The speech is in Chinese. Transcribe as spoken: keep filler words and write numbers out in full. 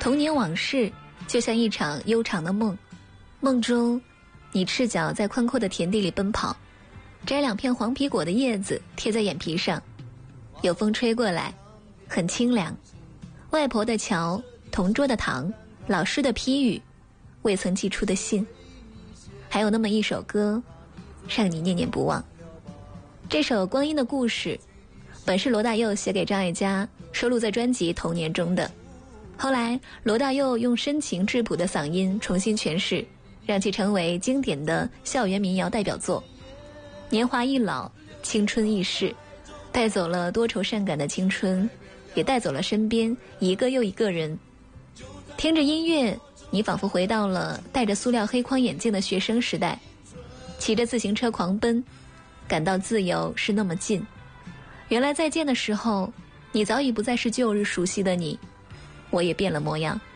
童年往事就像一场悠长的梦，梦中你赤脚在宽阔的田地里奔跑，摘两片黄皮果的叶子贴在眼皮上，有风吹过来，很清凉。外婆的桥，同桌的糖，老师的批语，未曾寄出的信，还有那么一首歌让你念念不忘。这首《光阴的故事》本是罗大佑写给张艾嘉，收录在专辑《童年》中的。后来罗大佑用深情质朴的嗓音重新诠释，让其成为经典的校园民谣代表作。年华易老，青春易逝，带走了多愁善感的青春，也带走了身边一个又一个人。听着音乐，你仿佛回到了戴着塑料黑框眼镜的学生时代，骑着自行车狂奔，感到自由是那么近。原来再见的时候，你早已不再是旧日熟悉的你，我也变了模样。